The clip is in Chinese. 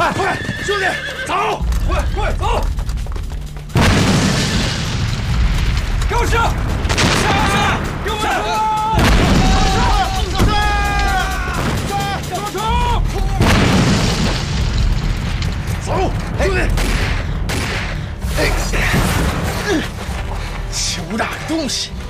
快快，兄弟，走！快快走！给我上！下！给我上！走，兄弟！哎，球大个东西！